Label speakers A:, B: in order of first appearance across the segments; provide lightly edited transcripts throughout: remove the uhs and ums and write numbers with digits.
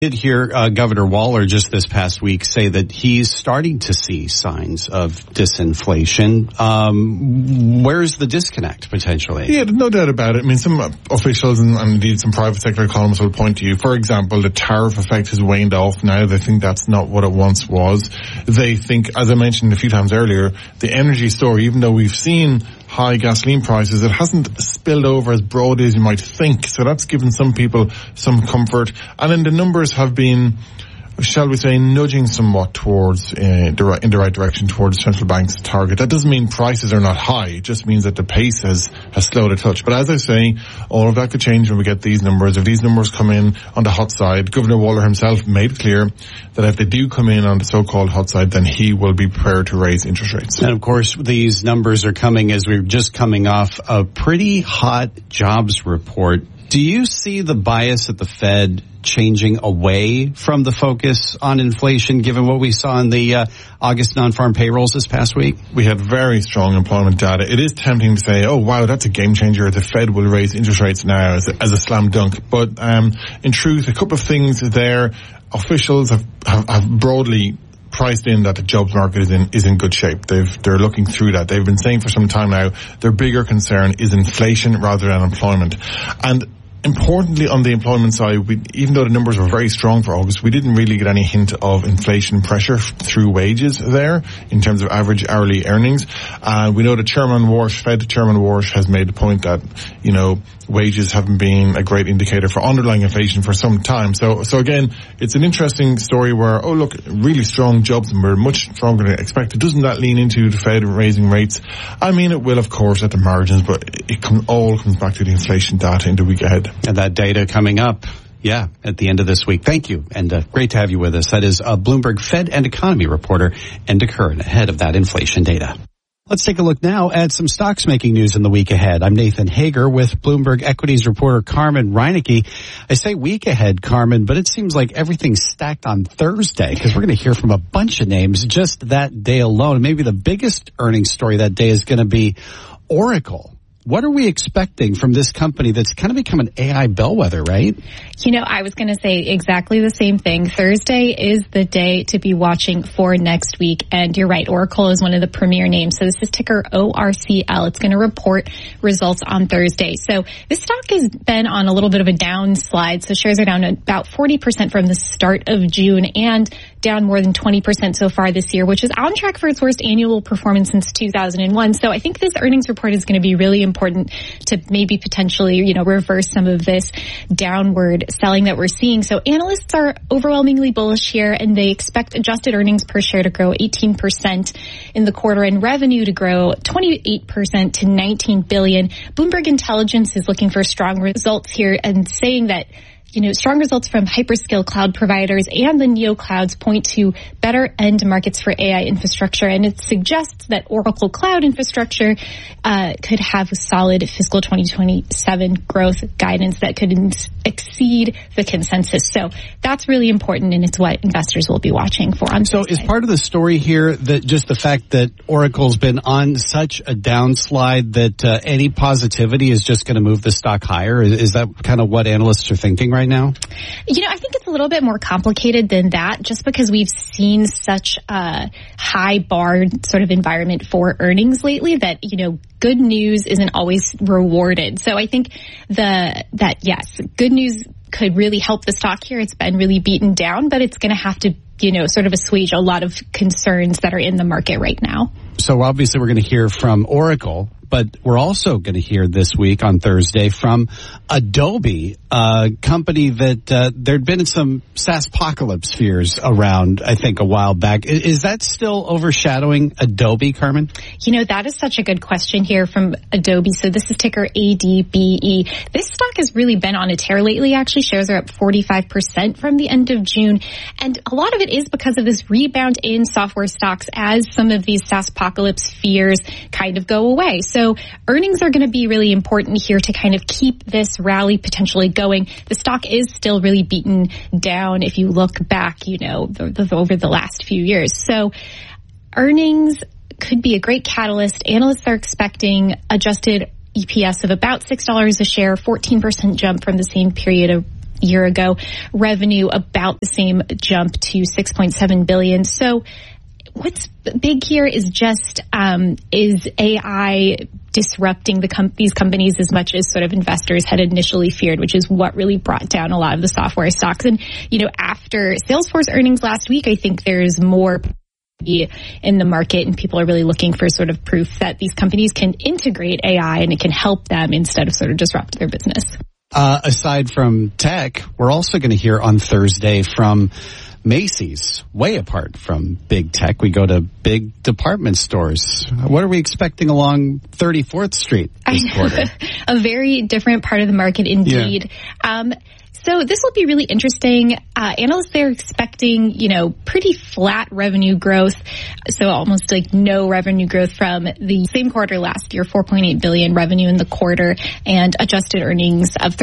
A: Did hear Governor Waller just this past week say that he's starting to see signs of disinflation. Where's the disconnect potentially?
B: Yeah, no doubt about it. I mean, some officials and indeed some private sector economists will point to you. For example, the tariff effect has waned off now. They think that's not what it once was. They think, as I mentioned a few times earlier, the energy story, even though we've seen high gasoline prices, it hasn't spilled over as broadly as you might think. So that's given some people some comfort. And then the numbers have been, shall we say, nudging somewhat towards in the right direction towards central bank's target. That doesn't mean prices are not high. It just means that the pace has slowed a touch. But as I say, all of that could change when we get these numbers. If these numbers come in on the hot side, Governor Waller himself made it clear that if they do come in on the so-called hot side, then he will be prepared to raise interest rates.
A: And of course, these numbers are coming as we're just coming off a pretty hot jobs report. Do you see the bias at the Fed changing away from the focus on inflation, given what we saw in the August non-farm payrolls this past week?
B: We had very strong employment data. It is tempting to say, oh, wow, that's a game changer. The Fed will raise interest rates now as a slam dunk. But in truth, a couple of things there. Officials have broadly priced in that the jobs market is in good shape. They're looking through that. They've been saying for some time now their bigger concern is inflation rather than employment. And importantly, on the employment side, even though the numbers were very strong for August, we didn't really get any hint of inflation pressure through wages there in terms of average hourly earnings. We know that Fed Chairman Warsh has made the point that, wages haven't been a great indicator for underlying inflation for some time. So again, it's an interesting story where, oh look, really strong jobs and we're much stronger than expected. Doesn't that lean into the Fed raising rates? I mean, it will, of course, at the margins, but it all comes back to the inflation data in the week ahead.
A: And that data coming up, at the end of this week. Thank you, and great to have you with us. That is Bloomberg Fed and Economy reporter Enda Curran ahead of that inflation data. Let's take a look now at some stocks making news in the week ahead. I'm Nathan Hager with Bloomberg Equities reporter Carmen Reinecke. I say week ahead, Carmen, but it seems like everything's stacked on Thursday because we're going to hear from a bunch of names just that day alone. And maybe the biggest earnings story that day is going to be Oracle. What are we expecting from this company that's kind of become an AI bellwether, right?
C: I was going to say exactly the same thing. Thursday is the day to be watching for next week. And you're right, Oracle is one of the premier names. So this is ticker ORCL. It's going to report results on Thursday. So this stock has been on a little bit of a down slide. So shares are down about 40% from the start of June and down more than 20% so far this year, which is on track for its worst annual performance since 2001. So I think this earnings report is going to be really important to maybe potentially, reverse some of this downward selling that we're seeing. So analysts are overwhelmingly bullish here, and they expect adjusted earnings per share to grow 18% in the quarter and revenue to grow 28% to $19 billion. Bloomberg Intelligence is looking for strong results here and saying that strong results from hyperscale cloud providers and the neoclouds point to better end markets for AI infrastructure. And it suggests that Oracle Cloud Infrastructure could have solid fiscal 2027 growth guidance that could exceed the consensus. So that's really important, and it's what investors will be watching for on
A: So
C: Thursday.
A: Is part of the story here that just the fact that Oracle's been on such a downslide that any positivity is just going to move the stock higher? Is that kind of what analysts are thinking right now?
C: I think it's a little bit more complicated than that, just because we've seen such a high bar sort of environment for earnings lately that, good news isn't always rewarded. So I think yes, good news could really help the stock here. It's been really beaten down, but it's going to have to, sort of assuage a lot of concerns that are in the market right now.
A: So obviously we're going to hear from Oracle, but we're also going to hear this week on Thursday from Adobe, a company that there'd been some SaaSpocalypse fears around, I think, a while back. Is that still overshadowing Adobe, Carmen?
C: That is such a good question here from Adobe. So this is ticker ADBE. This stock has really been on a tear lately. Actually, shares are up 45% from the end of June. And a lot of it is because of this rebound in software stocks as some of these SaaSpocalypse fears kind of go away. So earnings are going to be really important here to kind of keep this rally potentially going. The stock is still really beaten down if you look back, over the last few years. So earnings could be a great catalyst. Analysts are expecting adjusted EPS of about $6 a share, 14% jump from the same period of year ago. Revenue about the same, jump to $6.7 billion. So what's big here is just, is AI disrupting these companies as much as sort of investors had initially feared, which is what really brought down a lot of the software stocks. And, after Salesforce earnings last week, I think there's more in the market, and people are really looking for sort of proof that these companies can integrate AI and it can help them instead of sort of disrupt their business.
A: Aside from tech, we're also going to hear on Thursday from Macy's, way apart from big tech. We go to big department stores. What are we expecting along 34th Street this quarter?
C: A very different part of the market indeed. Yeah. So this will be really interesting. Analysts, they're expecting, pretty flat revenue growth. So almost like no revenue growth from the same quarter last year, $4.8 billion revenue in the quarter, and adjusted earnings of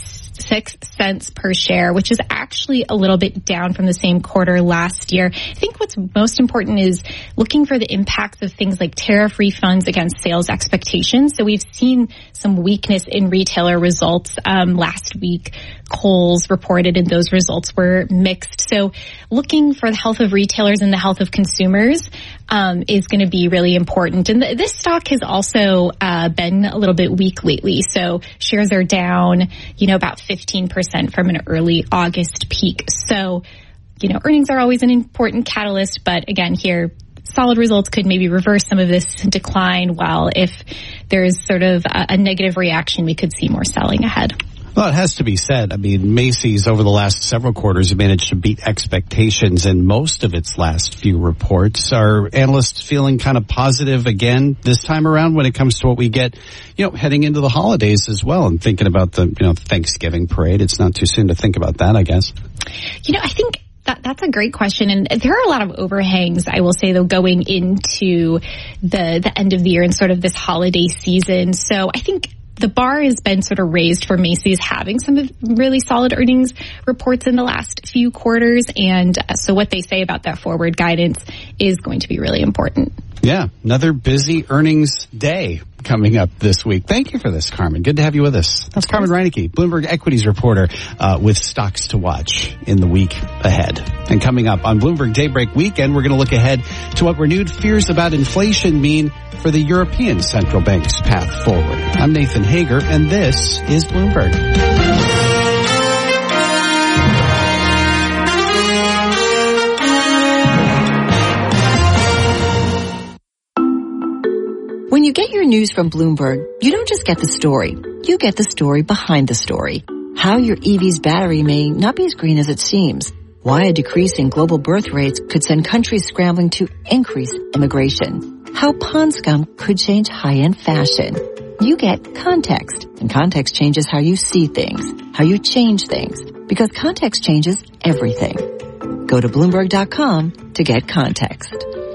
C: 36 cents per share, which is actually a little bit down from the same quarter last year. I think what's most important is looking for the impacts of things like tariff refunds against sales expectations. So we've seen some weakness in retailer results. Last week, Kohl's reported and those results were mixed. So looking for the health of retailers and the health of consumers is going to be really important. And this stock has also been a little bit weak lately. So shares are down, about 15% from an early August peak. So, earnings are always an important catalyst. But again, here, solid results could maybe reverse some of this decline, while if there's sort of a negative reaction, we could see more selling ahead.
A: Well, it has to be said. I mean, Macy's over the last several quarters have managed to beat expectations in most of its last few reports. Are analysts feeling kind of positive again this time around when it comes to what we get, heading into the holidays as well, and thinking about the, Thanksgiving parade? It's not too soon to think about that, I guess.
C: I think that's a great question. And there are a lot of overhangs, I will say, though, going into the end of the year and sort of this holiday season. So I think the bar has been sort of raised for Macy's having some really solid earnings reports in the last few quarters. And so what they say about that forward guidance is going to be really important.
A: Yeah, another busy earnings day coming up this week. Thank you for this, Carmen. Good to have you with us. That's Carmen Reinecke, Bloomberg Equities reporter, with stocks to watch in the week ahead. And coming up on Bloomberg Daybreak Weekend, we're going to look ahead to what renewed fears about inflation mean for the European Central Bank's path forward. I'm Nathan Hager, and this is Bloomberg.
D: When you get your news from Bloomberg, you don't just get the story. You get the story behind the story. How your EV's battery may not be as green as it seems. Why a decrease in global birth rates could send countries scrambling to increase immigration. How pond scum could change high-end fashion. You get context, and context changes how you see things, how you change things, because context changes everything. Go to Bloomberg.com to get context.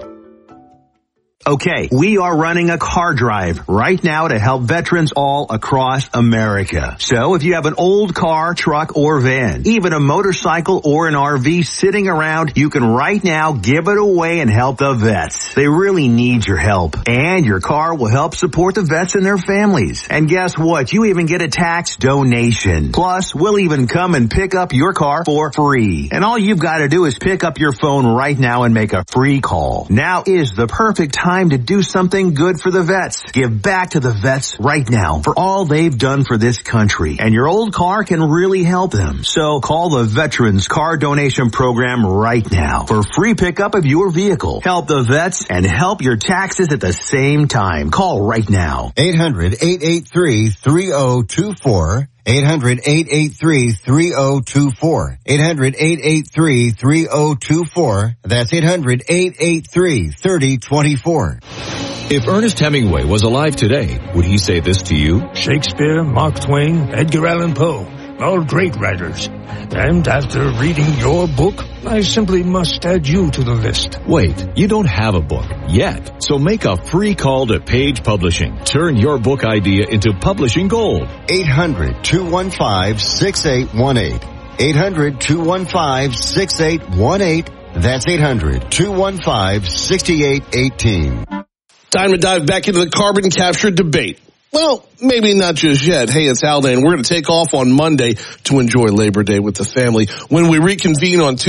E: Okay, we are running a car drive right now to help veterans all across America. So if you have an old car, truck, or van, even a motorcycle or an RV sitting around, you can right now give it away and help the vets. They really need your help. And your car will help support the vets and their families. And guess what? You even get a tax donation. Plus, we'll even come and pick up your car for free. And all you've got to do is pick up your phone right now and make a free call. Now is the perfect time to do something good for the vets. Give back to the vets right now for all they've done for this country. And your old car can really help them. So call the Veterans Car Donation Program right now for free pickup of your vehicle. Help the vets and help your taxes at the same time. Call right now.
F: 800-883-3024. 800-883-3024. 800-883-3024. That's 800-883-3024.
G: If Ernest Hemingway was alive today, would he say this to you?
H: Shakespeare, Mark Twain, Edgar Allan Poe, all great writers. And after reading your book, I simply must add you to the list.
G: Wait, you don't have a book yet. So make a free call to Page Publishing. Turn your book idea into publishing gold.
F: 800-215-6818. 800-215-6818. That's 800-215-6818.
I: Time to dive back into the carbon capture debate. Well, maybe not just yet. Hey, it's Haldane. We're going to take off on Monday to enjoy Labor Day with the family. When we reconvene on Tuesday,